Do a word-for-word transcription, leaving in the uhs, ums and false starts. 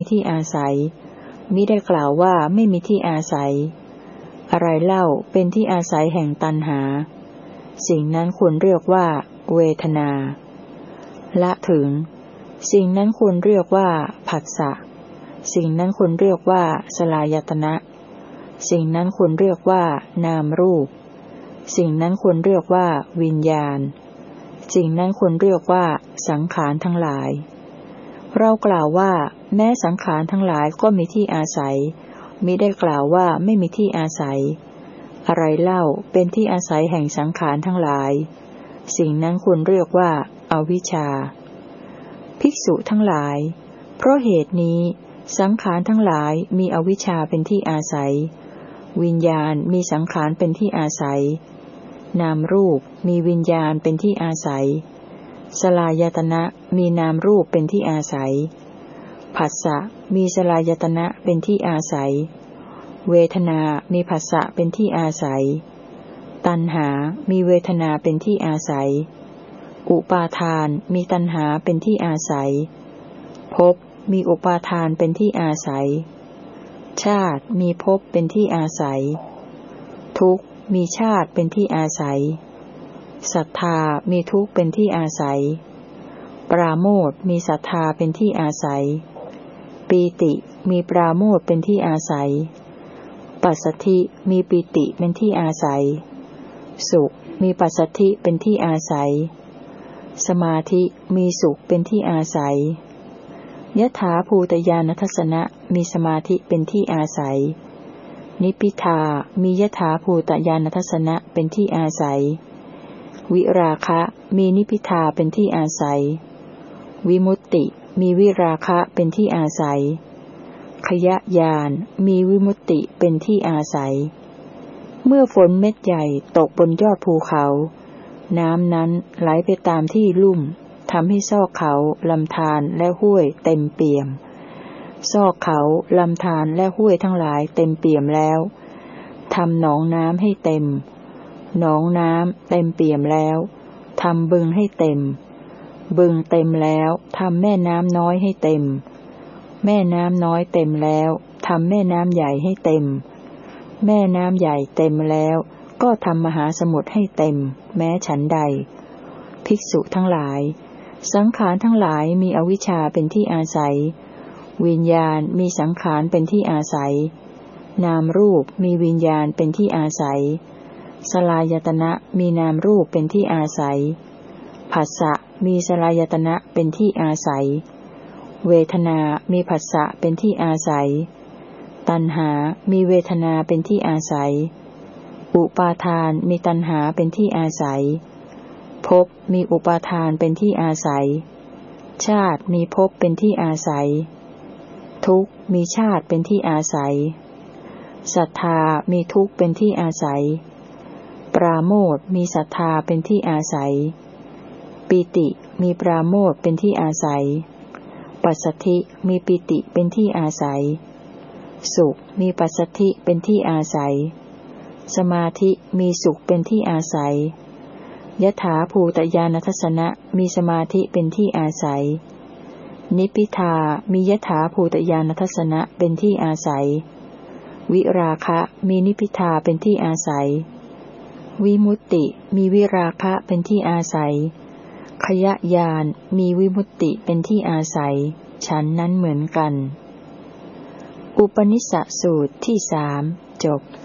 ที่อาศัยมิได้กล่าวว่าไม่มีที่อาศัยอะไรเล่าเป็นที่อาศัยแห่งตัณหาสิ่งนั้นควรเรียกว่าเวทนาละถึงสิ่งนั้นควรเรียกว่าผัสสะสิ่งนั้นควรเรียกว่าสลายตนะสิ่งนั้นควรเรียกว่านามรูปสิ่งนั้นควรเรียกว่าวิญญาณสิ่งนั้นควรเรียกว่าสังขารทั้งหลายเรากล่าวว่าแม้สังขารทั้งหลายก็มีที่อาศัยมิได้กล่าวว่าไม่มีที่อาศัยอะไรเล่าเป็นที่อาศัยแห่งสังขารทั้งหลายสิ่งนั้นควรเรียกว่าอวิชชาภิกษุทั้งหลายเพราะเหตุนี้สังขารทั้งหลายมีอวิชชาเป็นที่อาศัยวิญญาณมีสังขารเป็นที่อาศัยนามรูปมีวิญญาณเป็นที่อาศัยสลายตนะมีนามรูปเป็นที่อาศัยผัสสะมีสลายตนะเป็นที่อาศัยเวทนามีผัสสะเป็นที่อาศัยตัณหามีเวทนาเป็นที่อาศัยอุปาทานมีตัณหาเป็นที่อาศัยภพมีอุปาทานเป็นที่อาศัยชาติมีภพเป็นที่อาศัยทุกข์มีชาติเป็นที่อาศัยศรัทธามีทุกข์เป็นที่อาศัยปราโมทย์มีศรัทธาเป็นที่อาศัยปีติมีปราโมทย์เป็นที่อาศัยปัสสัทธิมีปีติเป็นที่อาศัยสุขมีปัสสัทธิเป็นที่อาศัยสมาธิมีสุขเป็นที่อาศัยยถาภูตญาณทัสสนะมีสมาธิเป็นที่อาศัยนิพพิทามียถาภูตญาณทัสสนะเป็นที่อาศัยวิราคะมีนิพพิทาเป็นที่อาศัยวิมุตติมีวิราคะเป็นที่อาศัยขยะญาณมีวิมุตติเป็นที่อาศัยเมื่อฝนเม็ดใหญ่ตกบนยอดภูเขาน้ำนั้นไหลไปตามที่ลุ่มทำให้ซอกเขาลำธารและห้วยเต็มเปี่ยมซอกเขาลำธารและห้วยทั้งหลายเต็มเปี่ยมแล้วทำหนองน้ำให้เต็มหนองน้ำเต็มเปี่ยมแล้วทำบึงให้เต็มบึงเต็มแล้วทำแม่น้ำน้อยให้เต็มแม่น้ำน้อยเต็มแล้วทำแม่น้ำใหญ่ให้เต็มแม่น้ำใหญ่เต็มแล้วก็ทำมหาสมุทรให้เต็มแม้ฉันใดภิกษุทั้งหลายสังขารทั้งหลายมีอวิชชาเป็นที่อาศัยวิญญาณมีสังขารเป็นที่อาศัยนามรูปมีวิญญาณเป็นที่อาศัยสลายตนะมีนามรูปเป็นที่อาศัยผัสสะมีสลายตนะเป็นที่อาศัยเวทนามีผัสสะเป็นที่อาศัยตัณหามีเวทนาเป็นที่อาศัยอุปาทานมีตัณหาเป็นที่อาศัยภพมีอุปาทานเป็นที่อาศัยชาติมีภพเป็นที่อาศัยทุกข์มีชาติเป็นที่อาศัยศรัทธามีทุกข์เป็นที่อาศัยปราโมทย์มีศรัทธาเป็นที่อาศัยปิติมีปราโมทย์เป็นที่อาศัยปัสสัทธิมีปิติเป็นที่อาศัยสุขมีปัสสัทธิเป็นที่อาศัยสมาธิมีสุขเป็นที่อาศัยยถาภูตญาณทัสสนะมีสมาธิเป็นที่อาศัยนิพพิทามียถาภูตญาณทัสสนะเป็นที่อาศัยวิราคะมีนิพพิทาเป็นที่อาศัยวิมุตติมีวิราคะเป็นที่อาศัยขยะญาณมีวิมุตติเป็นที่อาศัยฉันนั้นเหมือนกันอุปนิสสสูตรที่สามจบ